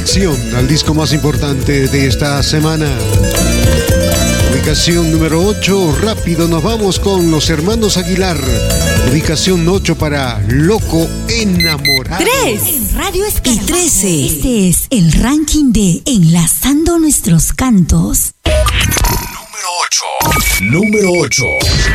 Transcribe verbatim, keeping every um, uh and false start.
Conexión al disco más importante de esta semana. Ubicación número ocho, rápido nos vamos con los hermanos Aguilar. Ubicación ocho para Loco Enamorado. tres en Radio Escarabajo. Y trece. Este es el ranking de Enlazando Nuestros Cantos. Número ocho. Número ocho.